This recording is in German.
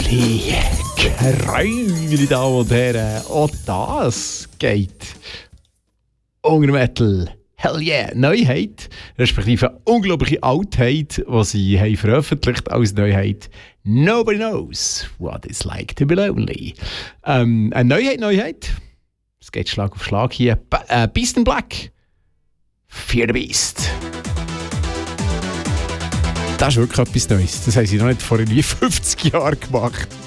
Grüeli, meine Damen und Herren. Auch das geht unter Metal. Hell yeah, Neuheit, respektive unglaubliche Altheit, die sie haben veröffentlicht als Neuheit. Nobody knows what it's like to be lonely. Eine Neuheit. Es geht Schlag auf Schlag hier. Beast in Black. Fear the Beast. Das ist wirklich etwas Neues. Das haben sie noch nicht vor 50 Jahren gemacht.